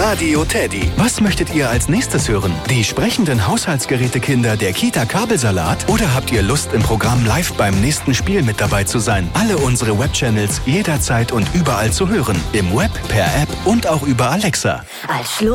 Radio Teddy. Was möchtet ihr als nächstes hören? Die sprechenden Haushaltsgerätekinder der Kita Kabelsalat? Oder habt ihr Lust, im Programm live beim nächsten Spiel mit dabei zu sein? Alle unsere Webchannels jederzeit und überall zu hören. Im Web, per App und auch über Alexa. Als